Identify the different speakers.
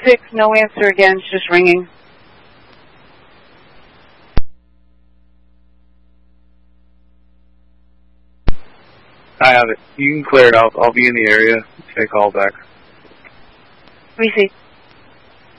Speaker 1: 6, no answer again, it's just ringing.
Speaker 2: I have it. You can clear it out. I'll be in the area. Take call back.
Speaker 1: Let me see.